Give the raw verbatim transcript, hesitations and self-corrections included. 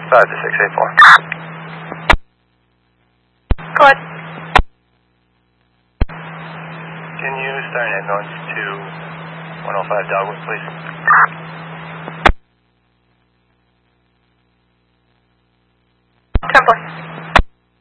five to six eight four. Go ahead. Can you start an ambulance to one oh five Dogwood, please? ten four.